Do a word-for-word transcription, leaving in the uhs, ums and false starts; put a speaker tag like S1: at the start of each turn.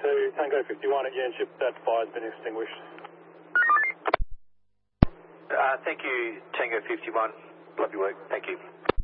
S1: to Tango fifty-one at Yanship. That fire's been extinguished.
S2: Uh, thank you, Tango fifty-one. Love your work. Thank you.